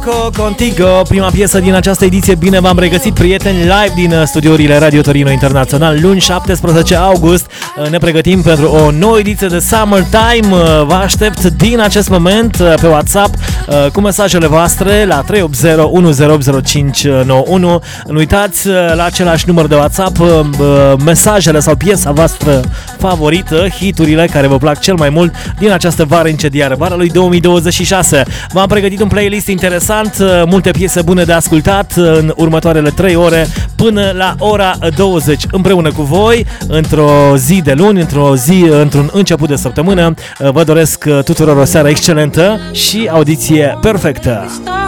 Contigo, prima piesă din această ediție. Bine v-am regăsit, prieteni, live din studiourile Radio Torino Internațional. Luni 17 august ne pregătim pentru o nouă ediție de Summertime. Vă aștept din acest moment pe WhatsApp cu mesajele voastre la 380 1080 Nu uitați, la același număr de WhatsApp, mesajele sau piesa voastră favorită, hiturile care vă plac cel mai mult din această vară incendiară, vara lui 2026. V-am pregătit un playlist interesant, multe piese bune de ascultat în următoarele 3 ore până la ora 20 împreună cu voi, într-o zi de luni, într-un început de săptămână. Vă doresc tuturor o seară excelentă și audiție perfectă.